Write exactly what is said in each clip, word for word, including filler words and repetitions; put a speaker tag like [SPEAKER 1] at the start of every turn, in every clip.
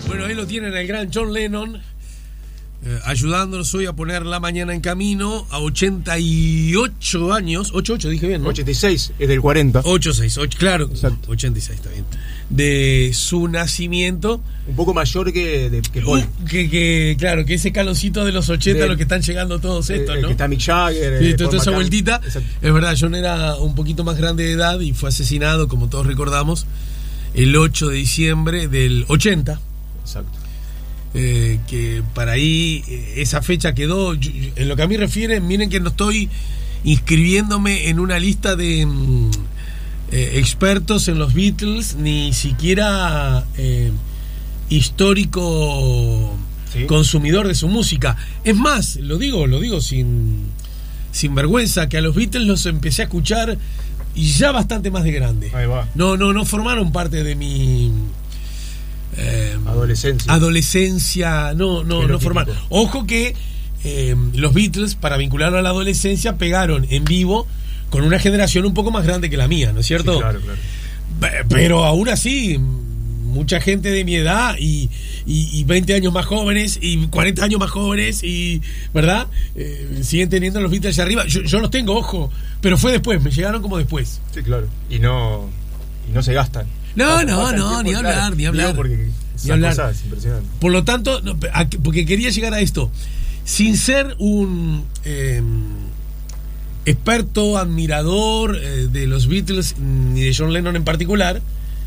[SPEAKER 1] Bueno, ahí lo tienen el gran John Lennon, eh, ayudándonos hoy a poner la mañana en camino a ochenta y ocho años. ochenta y ocho, dije bien, ¿no?
[SPEAKER 2] ochenta y seis, es del cuarenta.
[SPEAKER 1] ochenta y seis, ocho, claro.
[SPEAKER 2] Exacto.
[SPEAKER 1] ochenta y seis, está bien. De su nacimiento.
[SPEAKER 2] Un poco mayor que, de, que Paul.
[SPEAKER 1] Uh, que, que, claro, que ese calorcito de los ochenta,
[SPEAKER 2] De,
[SPEAKER 1] los que están llegando todos estos,
[SPEAKER 2] eh,
[SPEAKER 1] ¿no?
[SPEAKER 2] Que está Mick Jagger.
[SPEAKER 1] Sí,
[SPEAKER 2] eh,
[SPEAKER 1] toda
[SPEAKER 2] Paul
[SPEAKER 1] esa
[SPEAKER 2] McCartney.
[SPEAKER 1] vueltita.
[SPEAKER 2] Exacto.
[SPEAKER 1] Es verdad, John era un poquito más grande de edad y fue asesinado, como todos recordamos, el ocho de diciembre del ochenta.
[SPEAKER 2] Exacto.
[SPEAKER 1] Eh, que para ahí eh, esa fecha quedó. Yo, yo, en lo que a mí refiere, miren que no estoy inscribiéndome en una lista de mm, eh, expertos en los Beatles, ni siquiera eh, histórico ¿sí? consumidor de su música. Es más, lo digo, lo digo sin, sin vergüenza, que a los Beatles los empecé a escuchar y ya bastante más de grande.
[SPEAKER 2] Ahí va.
[SPEAKER 1] No, no, no formaron parte de mi Eh,
[SPEAKER 2] adolescencia.
[SPEAKER 1] Adolescencia, no, no, no formaron. Ojo que eh, los Beatles, para vincularlo a la adolescencia, pegaron en vivo con una generación un poco más grande que la mía, ¿no es cierto?
[SPEAKER 2] Sí, claro, claro.
[SPEAKER 1] Pero aún así, mucha gente de mi edad y, y, y veinte años más jóvenes y cuarenta años más jóvenes y, ¿verdad? Eh, siguen teniendo los Beatles allá arriba. Yo, yo los tengo, ojo, pero fue después, me llegaron como después.
[SPEAKER 2] Sí, claro. Y no, y no se gastan.
[SPEAKER 1] No, no, no, ni hablar, claro, ni hablar.
[SPEAKER 2] Porque
[SPEAKER 1] ni hablar.
[SPEAKER 2] Cosas, es impresionante.
[SPEAKER 1] Por lo tanto, no, porque quería llegar a esto, sin ser un eh, experto, admirador eh, de los Beatles, ni de John Lennon en particular,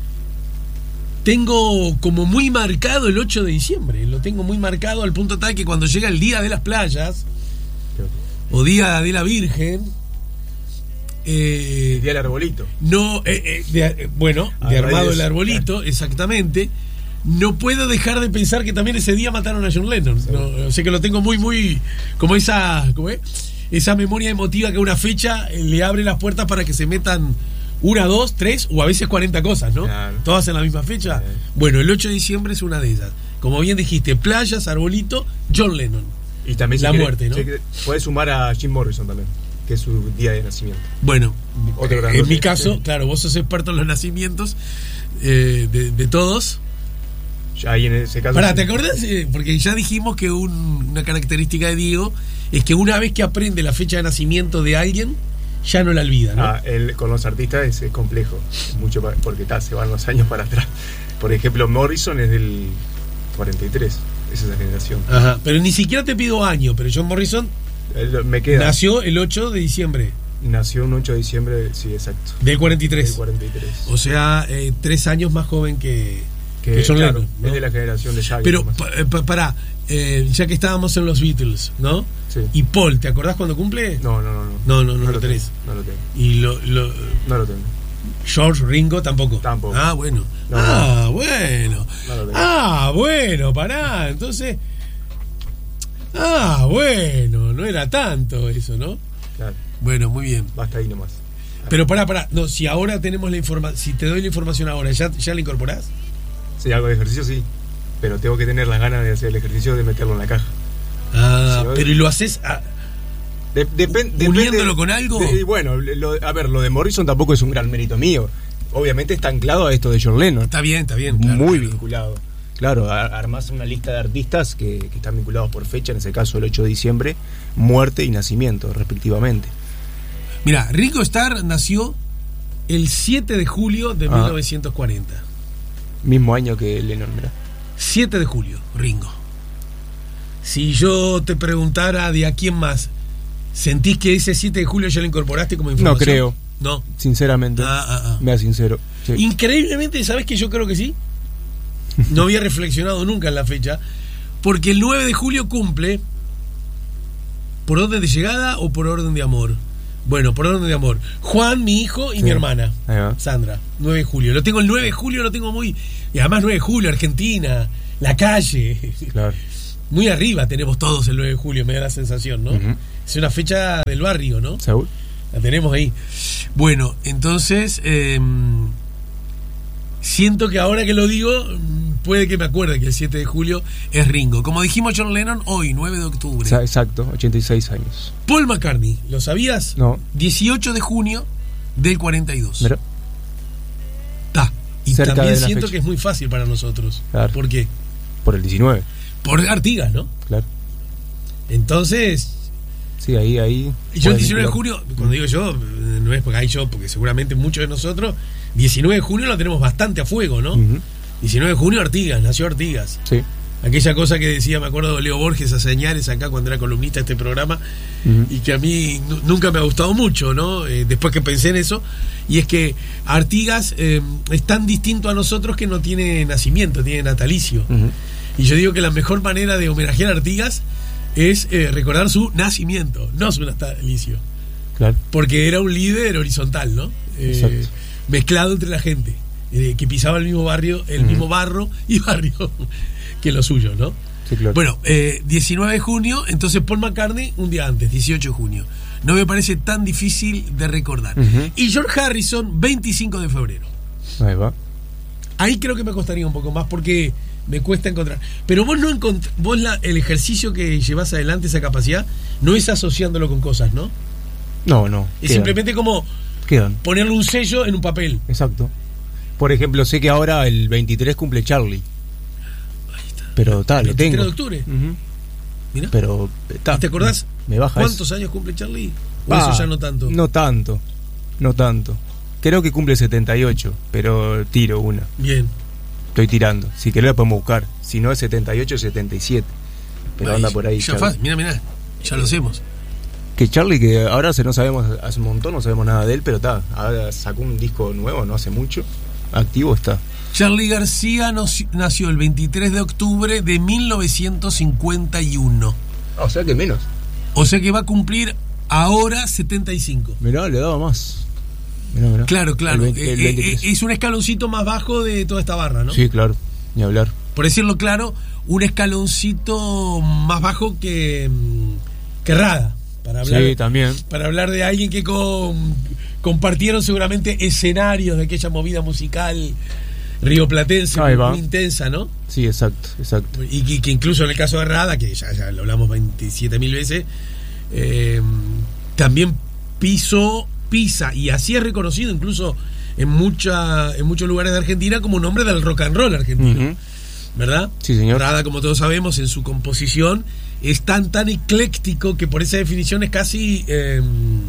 [SPEAKER 1] tengo como muy marcado el ocho de diciembre, lo tengo muy marcado al punto tal que cuando llega el día de las playas,
[SPEAKER 2] Creo.
[SPEAKER 1] o día de la Virgen,
[SPEAKER 2] Eh, el día del arbolito.
[SPEAKER 1] No, eh, eh, de, eh, bueno,
[SPEAKER 2] ah,
[SPEAKER 1] de armado
[SPEAKER 2] rayos.
[SPEAKER 1] el arbolito, exactamente. No puedo dejar de pensar que también ese día mataron a John Lennon.
[SPEAKER 2] Sí.
[SPEAKER 1] No, sé que lo tengo muy, muy. Como esa. ¿Cómo es? Esa memoria emotiva que una fecha le abre las puertas para que se metan una, dos, tres o a veces cuarenta cosas, ¿no?
[SPEAKER 2] Claro.
[SPEAKER 1] Todas en la misma fecha.
[SPEAKER 2] Sí.
[SPEAKER 1] Bueno, el ocho de diciembre es una de ellas. Como bien dijiste, playas, arbolito, John Lennon.
[SPEAKER 2] Y también
[SPEAKER 1] la
[SPEAKER 2] quiere,
[SPEAKER 1] muerte, ¿no?
[SPEAKER 2] Puedes sumar a Jim Morrison también, que es su día de nacimiento.
[SPEAKER 1] Bueno,
[SPEAKER 2] Otro gran
[SPEAKER 1] en
[SPEAKER 2] nombre.
[SPEAKER 1] mi caso,
[SPEAKER 2] Sí.
[SPEAKER 1] claro, vos sos experto en los nacimientos eh, de, de todos.
[SPEAKER 2] Ya ahí en ese caso.
[SPEAKER 1] Pará,
[SPEAKER 2] sí.
[SPEAKER 1] ¿te acordás? Eh, Porque ya dijimos que un, una característica de Diego es que una vez que aprende la fecha de nacimiento de alguien, ya no la olvida, ¿no?
[SPEAKER 2] Ah, el, con los artistas es, es complejo, mucho para, porque ta, se van los años para atrás. Por ejemplo, Morrison es del cuarenta y tres, es esa generación.
[SPEAKER 1] Ajá, pero ni siquiera te pido año, pero John Morrison
[SPEAKER 2] El- me queda.
[SPEAKER 1] nació el ocho de diciembre
[SPEAKER 2] Nació un ocho de diciembre, sí, exacto.
[SPEAKER 1] del cuarenta y tres.
[SPEAKER 2] Del cuarenta y tres.
[SPEAKER 1] O sea, eh, tres años más joven que,
[SPEAKER 2] que,
[SPEAKER 1] que John
[SPEAKER 2] claro,
[SPEAKER 1] Lennon, ¿no?
[SPEAKER 2] es de la generación de Jagger.
[SPEAKER 1] Pero,
[SPEAKER 2] más.
[SPEAKER 1] pa, pa, pará, eh, ya que estábamos en los Beatles, ¿no?
[SPEAKER 2] Sí.
[SPEAKER 1] Y Paul, ¿te acordás cuando cumple?
[SPEAKER 2] No, no, no. No,
[SPEAKER 1] No, no, no, lo
[SPEAKER 2] lo
[SPEAKER 1] tenés.
[SPEAKER 2] tengo, no lo tengo.
[SPEAKER 1] Y lo, lo,
[SPEAKER 2] No lo tengo.
[SPEAKER 1] George, Ringo, tampoco.
[SPEAKER 2] Tampoco.
[SPEAKER 1] Ah, bueno.
[SPEAKER 2] No,
[SPEAKER 1] ah,
[SPEAKER 2] no.
[SPEAKER 1] bueno.
[SPEAKER 2] No lo tengo.
[SPEAKER 1] Ah, bueno, pará. Entonces. Ah, bueno. No era tanto eso, ¿no?
[SPEAKER 2] Claro,
[SPEAKER 1] Bueno, muy bien.
[SPEAKER 2] basta ahí nomás.
[SPEAKER 1] Pero pará, pará. No, si ahora tenemos la información. Si te doy la información ahora, ¿ya, ya la incorporás?
[SPEAKER 2] Sí, algo de ejercicio sí. Pero tengo que tener las ganas de hacer el ejercicio de meterlo en la caja.
[SPEAKER 1] Ah,
[SPEAKER 2] Sí,
[SPEAKER 1] pero ¿y lo haces? Ah,
[SPEAKER 2] De, depen-
[SPEAKER 1] ¿Uniéndolo
[SPEAKER 2] depende-
[SPEAKER 1] con algo?
[SPEAKER 2] de- bueno, lo- a ver, lo de Morrison tampoco es un gran mérito mío. Obviamente está anclado a esto de John Lennon.
[SPEAKER 1] está bien, está bien. Claro,
[SPEAKER 2] Muy
[SPEAKER 1] claro.
[SPEAKER 2] vinculado. Claro, a- armás una lista de artistas que, que están vinculados por fecha, en ese caso el ocho de diciembre, muerte y nacimiento, respectivamente.
[SPEAKER 1] Mira, Ringo Starr nació el siete de julio de
[SPEAKER 2] Ah.
[SPEAKER 1] mil novecientos cuarenta.
[SPEAKER 2] Mismo año que Lennon, ¿verdad?
[SPEAKER 1] siete de julio, Ringo. Si yo te preguntara de a quién más, ¿sentís que ese siete de julio ya lo incorporaste como información?
[SPEAKER 2] No creo.
[SPEAKER 1] No.
[SPEAKER 2] Sinceramente.
[SPEAKER 1] Ah, ah, ah.
[SPEAKER 2] Me da sincero. Sí.
[SPEAKER 1] Increíblemente, ¿sabes que yo creo que sí? No había reflexionado nunca en la fecha, porque el nueve de julio cumple ¿por orden de llegada o por orden de amor? Bueno, por orden de amor. Juan, mi hijo, y
[SPEAKER 2] Sí.
[SPEAKER 1] mi hermana,
[SPEAKER 2] Ahí va.
[SPEAKER 1] Sandra. nueve de julio. Lo tengo el nueve de julio, lo tengo muy... Y además nueve de julio, Argentina, la calle.
[SPEAKER 2] Claro.
[SPEAKER 1] Muy arriba tenemos todos el nueve de julio, me da la sensación, ¿no?
[SPEAKER 2] Ujú.
[SPEAKER 1] Es una fecha del barrio, ¿no?
[SPEAKER 2] ¿Seguro?
[SPEAKER 1] La tenemos ahí. Bueno, entonces eh, siento que ahora que lo digo puede que me acuerde que el siete de julio es Ringo. Como dijimos John Lennon, hoy, nueve de octubre.
[SPEAKER 2] Sa- Exacto, ochenta y seis años.
[SPEAKER 1] Paul McCartney, ¿lo sabías?
[SPEAKER 2] No.
[SPEAKER 1] dieciocho de junio del cuarenta y dos.
[SPEAKER 2] Mira,
[SPEAKER 1] Ta. Y
[SPEAKER 2] Cerca
[SPEAKER 1] también
[SPEAKER 2] de la
[SPEAKER 1] siento
[SPEAKER 2] fecha.
[SPEAKER 1] que es muy fácil para nosotros.
[SPEAKER 2] Claro.
[SPEAKER 1] ¿Por qué?
[SPEAKER 2] Por el diecinueve.
[SPEAKER 1] Por Artigas, ¿no?
[SPEAKER 2] Claro.
[SPEAKER 1] Entonces...
[SPEAKER 2] Sí, ahí, ahí...
[SPEAKER 1] Yo el diecinueve de junio, cuando digo yo, no es porque hay yo, porque seguramente muchos de nosotros, diecinueve de junio lo tenemos bastante a fuego, ¿no? Uh-huh. diecinueve de junio Artigas, nació Artigas.
[SPEAKER 2] Sí.
[SPEAKER 1] Aquella cosa que decía, me acuerdo de Leo Borges a señales acá cuando era columnista de este programa, uh-huh. y que a mí n- nunca me ha gustado mucho, ¿no? Eh, después que pensé en eso, y es que Artigas eh, es tan distinto a nosotros que no tiene nacimiento, tiene natalicio. Uh-huh. Y yo digo que la mejor manera de homenajear a Artigas es eh, recordar su nacimiento, no su natalicio.
[SPEAKER 2] Claro. Porque
[SPEAKER 1] era un líder horizontal, ¿no? Eh, mezclado entre la gente, eh, que pisaba el mismo barrio, el uh-huh. mismo barro y barrio que lo suyo, ¿no?
[SPEAKER 2] Sí, claro.
[SPEAKER 1] Bueno, eh, diecinueve de junio, entonces Paul McCartney un día antes, dieciocho de junio. No me parece tan difícil de recordar. Uh-huh. Y George Harrison, veinticinco de febrero.
[SPEAKER 2] Ahí va.
[SPEAKER 1] Ahí creo que me costaría un poco más porque me cuesta encontrar. Pero vos no encont- vos la, el ejercicio que llevas adelante, esa capacidad, no es asociándolo con cosas, ¿no?
[SPEAKER 2] No, no.
[SPEAKER 1] Es quedan. Simplemente como
[SPEAKER 2] quedan.
[SPEAKER 1] Ponerle un sello en un papel.
[SPEAKER 2] Exacto. Por ejemplo, sé que ahora el veintitrés cumple Charlie. Pero tal, lo tengo.
[SPEAKER 1] veintitrés de octubre. Uh-huh. Mira.
[SPEAKER 2] Pero ta,
[SPEAKER 1] ¿te acordás?
[SPEAKER 2] Me baja
[SPEAKER 1] ¿Cuántos
[SPEAKER 2] eso.
[SPEAKER 1] años cumple Charlie? ¿O
[SPEAKER 2] Ah,
[SPEAKER 1] eso ya no tanto?
[SPEAKER 2] No tanto. No tanto. Creo que cumple setenta y ocho, pero tiro una.
[SPEAKER 1] Bien.
[SPEAKER 2] Estoy tirando. Si querés la podemos buscar. Si no es setenta y ocho, setenta y siete. Pero ahí, anda por ahí.
[SPEAKER 1] Ya fácil. Mira, mira. Ya lo hacemos.
[SPEAKER 2] Que Charlie, que ahora se no sabemos, hace un montón, no sabemos nada de él, pero está. Ahora sacó un disco nuevo, no hace mucho. Activo está.
[SPEAKER 1] Charlie García nació el veintitrés de octubre de mil novecientos cincuenta y uno.
[SPEAKER 2] O sea que menos.
[SPEAKER 1] O sea que va a cumplir ahora setenta y cinco.
[SPEAKER 2] Mirá, le daba más. Mirá, mirá.
[SPEAKER 1] Claro, claro.
[SPEAKER 2] El veinte, el
[SPEAKER 1] eh, es un escaloncito más bajo de toda esta barra, ¿no?
[SPEAKER 2] Sí, claro. Ni hablar.
[SPEAKER 1] Por decirlo claro, un escaloncito más bajo que, que Rada. Para hablar,
[SPEAKER 2] sí, también.
[SPEAKER 1] Para hablar de alguien que con, compartieron seguramente escenarios de aquella movida musical rioplatense muy, muy intensa, ¿no?
[SPEAKER 2] Sí, exacto, exacto.
[SPEAKER 1] Y que, que incluso en el caso de Rada, que ya, ya lo hablamos veintisiete mil veces, eh, también pisó, pisa, y así es reconocido incluso en, mucha, en muchos lugares de Argentina como nombre del rock and roll argentino. Uh-huh. ¿Verdad?
[SPEAKER 2] Sí, señor.
[SPEAKER 1] Rada, como todos sabemos, en su composición es tan tan ecléctico que por esa definición es casi eh,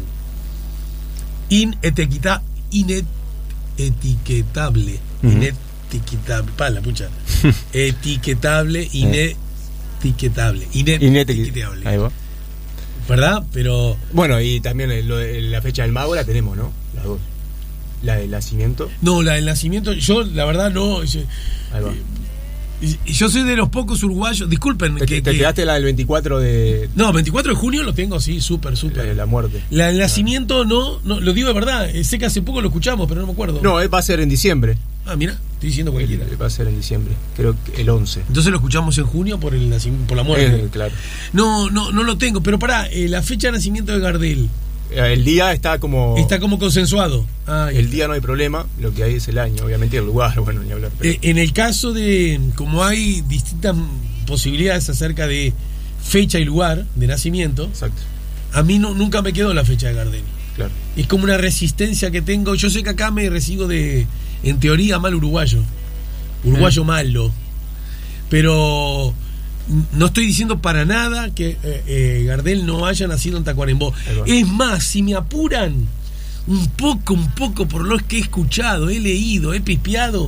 [SPEAKER 1] inetiqueta, inetiquetable. Uh-huh. Inetiquetable. Pa, la pucha. Etiquetable, inetiquetable. Inetiquetable.
[SPEAKER 2] Ahí va.
[SPEAKER 1] ¿Verdad? Pero.
[SPEAKER 2] Bueno, y también lo de la fecha del mago la tenemos, ¿no? Las dos. La del nacimiento.
[SPEAKER 1] No, la del nacimiento, yo la verdad no. Yo,
[SPEAKER 2] Ahí va.
[SPEAKER 1] Y yo soy de los pocos uruguayos, disculpen.
[SPEAKER 2] ¿Te,
[SPEAKER 1] que,
[SPEAKER 2] te
[SPEAKER 1] que,
[SPEAKER 2] quedaste la del veinticuatro de...?
[SPEAKER 1] No, veinticuatro de junio lo tengo, sí, súper, súper.
[SPEAKER 2] La de la muerte.
[SPEAKER 1] La del nacimiento no, no, lo digo de verdad, sé que hace poco lo escuchamos, pero no me acuerdo.
[SPEAKER 2] No, va a ser en diciembre.
[SPEAKER 1] Ah, mira, estoy diciendo cualquiera.
[SPEAKER 2] Va a ser en diciembre, creo que el once.
[SPEAKER 1] Entonces lo escuchamos en junio por el nacimiento, por la muerte.
[SPEAKER 2] Eh, claro.
[SPEAKER 1] No, no, no lo tengo, pero pará, eh, la fecha de nacimiento de Gardel.
[SPEAKER 2] El día está como...
[SPEAKER 1] Está como consensuado. Ah,
[SPEAKER 2] el día no hay problema, lo que hay es el año, obviamente el lugar, bueno, ni hablar. Pero...
[SPEAKER 1] Eh, en el caso de, como hay distintas posibilidades acerca de fecha y lugar de nacimiento,
[SPEAKER 2] exacto.
[SPEAKER 1] A mí no, nunca me quedó la fecha de Gardel.
[SPEAKER 2] Claro.
[SPEAKER 1] Es como una resistencia que tengo. Yo sé que acá me recibo de, en teoría, mal uruguayo. Uruguayo eh. malo. Pero... no estoy diciendo para nada que eh, eh, Gardel no haya nacido en Tacuarembó. Es más, si me apuran un poco, un poco por lo que he escuchado, he leído, he pipiado,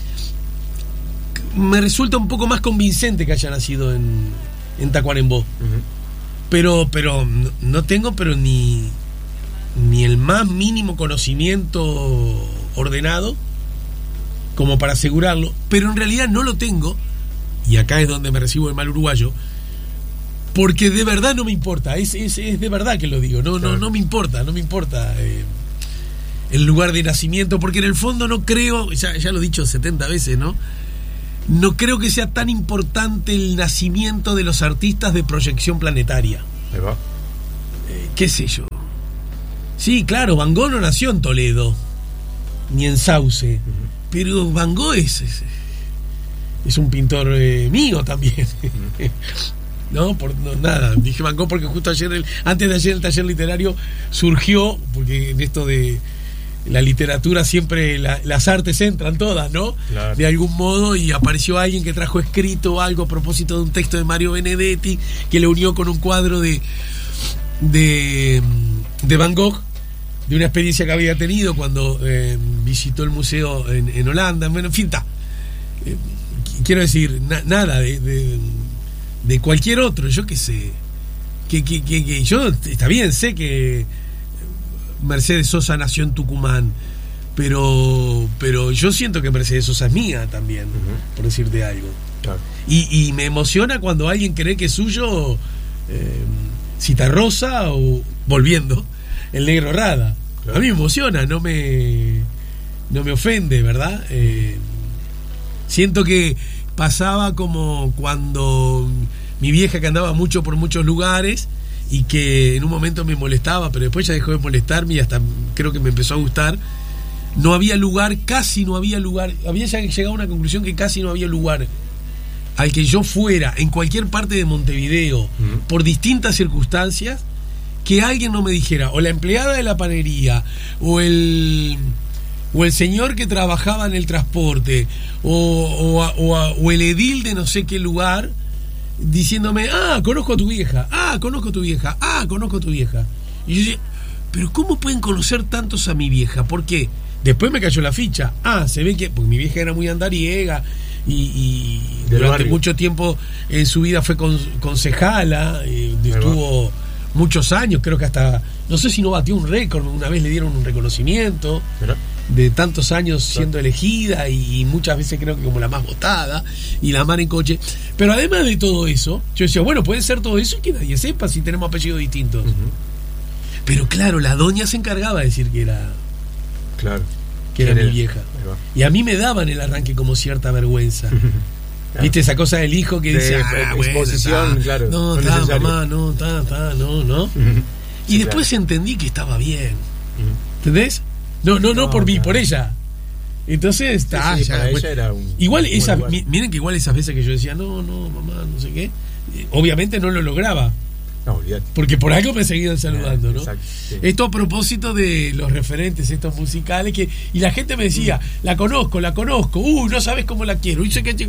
[SPEAKER 1] me resulta un poco más convincente que haya nacido en, en Tacuarembó. Uh-huh. Pero, pero no tengo pero ni, ni el más mínimo conocimiento ordenado como para asegurarlo. Pero en realidad no lo tengo. Y acá es donde me recibo el mal uruguayo, porque de verdad no me importa, es, es, es de verdad que lo digo, no, no, no me importa, no me importa eh, el lugar de nacimiento, porque en el fondo no creo, ya, ya lo he dicho setenta veces, ¿no? No creo que sea tan importante el nacimiento de los artistas de proyección planetaria.
[SPEAKER 2] Ahí va.
[SPEAKER 1] Eh, ¿Qué sé yo? Sí, claro, Van Gogh no nació en Toledo, ni en Sauce, uh-huh. Pero Van Gogh es... es Es un pintor eh, mío también. No, por no, nada. Dije Van Gogh porque justo ayer, el, antes de ayer, el taller literario surgió, porque en esto de, la literatura siempre, la, las artes entran todas, ¿no?
[SPEAKER 2] Claro.
[SPEAKER 1] De algún modo, y apareció alguien que trajo escrito algo a propósito de un texto de Mario Benedetti, que le unió con un cuadro de, de, de Van Gogh, de una experiencia que había tenido cuando eh, visitó el museo en, en Holanda. Bueno, en fin, está. Eh, quiero decir, na, nada de, de, de cualquier otro, yo qué sé. Que, que, que, que yo, está bien, sé que Mercedes Sosa nació en Tucumán, pero pero yo siento que Mercedes Sosa es mía también, uh-huh. por decirte algo. Claro. Y, y me emociona cuando alguien cree que es suyo, eh, Citarrosa o, volviendo, el Negro Rada. Claro. A mí me emociona, no me no me ofende, ¿verdad? Eh, siento que pasaba como cuando mi vieja, que andaba mucho por muchos lugares y que en un momento me molestaba, pero después ya dejó de molestarme y hasta creo que me empezó a gustar. No había lugar, casi no había lugar, había llegado a una conclusión que casi no había lugar al que yo fuera en cualquier parte de Montevideo, uh-huh. por distintas circunstancias, que alguien no me dijera, o la empleada de la panadería, o el o el señor que trabajaba en el transporte, o, o, o, o el edil de no sé qué lugar, diciéndome, ah, conozco a tu vieja, ah, conozco a tu vieja, ah, conozco a tu vieja. Y yo decía, pero ¿cómo pueden conocer tantos a mi vieja? ¿Por qué? Después me cayó la ficha. Ah, se ve que, porque mi vieja era muy andariega y, y durante barrio. mucho tiempo en su vida fue con, concejala, y estuvo muchos años, creo que hasta, no sé si no batió un récord, una vez le dieron un reconocimiento. ¿Pero? De tantos años siendo elegida y muchas veces creo que como la más votada y la mar en coche. Pero además de todo eso, yo decía, bueno, puede ser todo eso y que nadie sepa si tenemos apellidos distintos. Uh-huh. Pero claro, la doña se encargaba de decir que era
[SPEAKER 2] claro
[SPEAKER 1] que era mi vieja. Y a mí me daban el arranque como cierta vergüenza. Claro. ¿Viste esa cosa del hijo que dice, ah, bueno,
[SPEAKER 2] exposición,
[SPEAKER 1] ta,
[SPEAKER 2] claro,
[SPEAKER 1] no, está, mamá, no, está, está, no, no. Uh-huh. Y sí, después claro. entendí que estaba bien. Uh-huh. ¿Entendés? No, no, no, no por mí, claro. por ella. Entonces, está.
[SPEAKER 2] Sí, sí, ya, ella era un,
[SPEAKER 1] igual,
[SPEAKER 2] un
[SPEAKER 1] esas, miren que igual esas veces que yo decía, no, no, mamá, no sé qué, obviamente no lo lograba.
[SPEAKER 2] No, olvídate.
[SPEAKER 1] Porque por algo me seguían saludando, ¿no?
[SPEAKER 2] Exacto, sí.
[SPEAKER 1] Esto a propósito de los referentes estos musicales que y la gente me decía, mm. la conozco, la conozco, uh, no sabes cómo la quiero,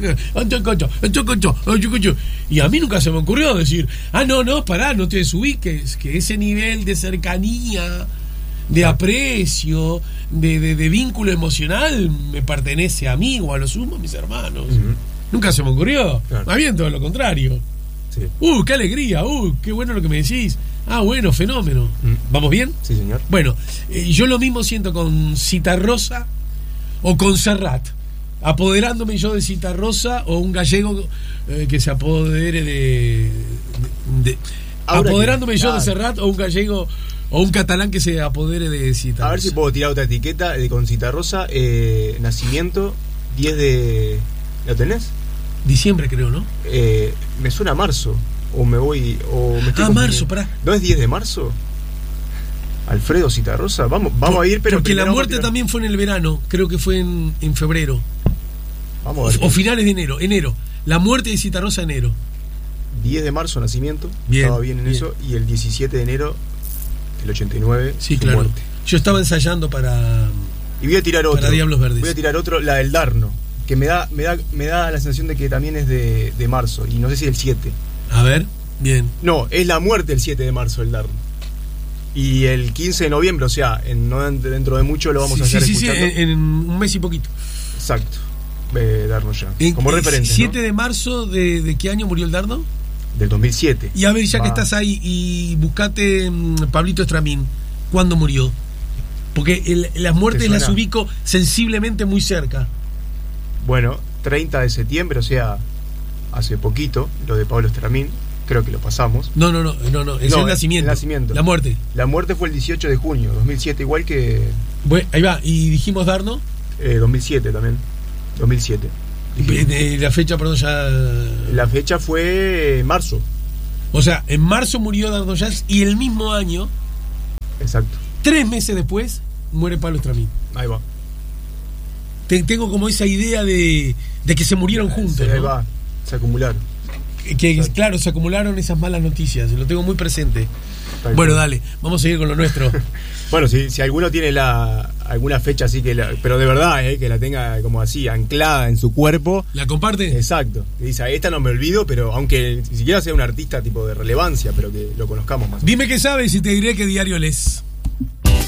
[SPEAKER 1] y a mí nunca se me ocurrió decir, ah, no, no, pará, no te desubiques, que ese nivel de cercanía, de aprecio, de, de, de vínculo emocional me pertenece a mí o a lo sumo a mis hermanos. Uh-huh. Nunca se me ocurrió, claro. Más bien todo lo contrario. Sí. Uh, qué alegría, uh, qué bueno lo que me decís. Ah, bueno, fenómeno. Mm. ¿Vamos bien?
[SPEAKER 2] Sí, señor.
[SPEAKER 1] Bueno, eh, yo lo mismo siento con Citarrosa o con Serrat. Apoderándome yo de Citarrosa o un gallego eh, que se apodere de... de, de apoderándome que, yo claro. de Serrat o un gallego o un catalán que se apodere de Citarrosa.
[SPEAKER 2] A ver si puedo tirar otra etiqueta de con Citarrosa. Eh, nacimiento, diez de... ¿Lo tenés?
[SPEAKER 1] Diciembre creo, ¿no?
[SPEAKER 2] Eh, me suena a marzo. O me voy... O me
[SPEAKER 1] ah, marzo, pará.
[SPEAKER 2] ¿No es diez de marzo? Alfredo Citarrosa. Vamos, vamos
[SPEAKER 1] Por,
[SPEAKER 2] a ir, pero...
[SPEAKER 1] Porque la muerte también fue en el verano. Creo que fue en, en febrero.
[SPEAKER 2] Vamos a ver.
[SPEAKER 1] O, o finales de enero. Enero. La muerte de Citarrosa, enero.
[SPEAKER 2] diez de marzo, nacimiento.
[SPEAKER 1] Bien.
[SPEAKER 2] Estaba bien en
[SPEAKER 1] bien.
[SPEAKER 2] eso. Y el diecisiete de enero, el ochenta y nueve,
[SPEAKER 1] sí, claro. Muerte. Yo estaba ensayando para...
[SPEAKER 2] Y voy a tirar otro.
[SPEAKER 1] Para Diablos Verdes.
[SPEAKER 2] Voy a tirar otro, la del Darno. Que me da, me da, me da la sensación de que también es de, de marzo. Y no sé si el siete.
[SPEAKER 1] A ver, bien.
[SPEAKER 2] No, es la muerte el siete de marzo el Darno. Y el quince de noviembre, o sea, en, no dentro de mucho lo vamos
[SPEAKER 1] sí,
[SPEAKER 2] a hacer
[SPEAKER 1] sí,
[SPEAKER 2] escuchando.
[SPEAKER 1] Sí, sí, en, en un mes y poquito.
[SPEAKER 2] Exacto. Eh, Darno ya.
[SPEAKER 1] En,
[SPEAKER 2] Como referencia.
[SPEAKER 1] ¿siete
[SPEAKER 2] ¿no?
[SPEAKER 1] de marzo de, de qué año murió el Darno?
[SPEAKER 2] Del dos mil siete.
[SPEAKER 1] Y a ver, ya
[SPEAKER 2] Va.
[SPEAKER 1] que estás ahí, y buscate um, Pablito Estramín. ¿Cuándo murió? Porque el, las muertes las ubico sensiblemente muy cerca.
[SPEAKER 2] Bueno, treinta de septiembre, o sea, hace poquito, lo de Pablo Estramín, creo que lo pasamos.
[SPEAKER 1] No, no, no, no, no, es
[SPEAKER 2] no,
[SPEAKER 1] el nacimiento.
[SPEAKER 2] El nacimiento.
[SPEAKER 1] La muerte.
[SPEAKER 2] La muerte fue el dieciocho de junio, dos mil siete, igual que...
[SPEAKER 1] Bueno, ahí va, y dijimos Darno.
[SPEAKER 2] Eh, dos mil siete también, dos mil siete.
[SPEAKER 1] De la fecha, perdón, ya...
[SPEAKER 2] La fecha fue marzo.
[SPEAKER 1] O sea, en marzo murió Darno Jazz y el mismo año...
[SPEAKER 2] Exacto.
[SPEAKER 1] Tres meses después, muere Pablo Estramín.
[SPEAKER 2] Ahí va.
[SPEAKER 1] Tengo como esa idea de, de que se murieron juntos.
[SPEAKER 2] Sí, ahí
[SPEAKER 1] ¿no?
[SPEAKER 2] va, se acumularon.
[SPEAKER 1] que claro, se acumularon esas malas noticias, lo tengo muy presente.
[SPEAKER 2] Tal
[SPEAKER 1] Bueno,
[SPEAKER 2] cual.
[SPEAKER 1] dale, vamos a seguir con lo nuestro.
[SPEAKER 2] Bueno, si, si alguno tiene la alguna fecha así que la, pero de verdad, eh, que la tenga como así anclada en su cuerpo.
[SPEAKER 1] ¿La comparte?
[SPEAKER 2] Exacto. Que dice, esta no me olvido, pero aunque ni siquiera sea un artista tipo de relevancia, pero que lo conozcamos más.
[SPEAKER 1] Dime qué sabes y te diré qué diario lees.